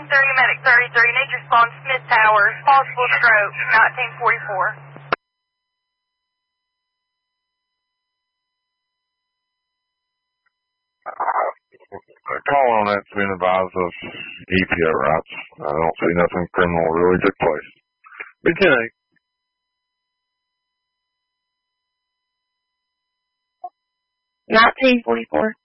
medic 33, need your spawn Smith Towers, possible stroke, 1944. A call on that's been advised of EPO rights. I don't see nothing criminal really took place. Big 10-8. 1944.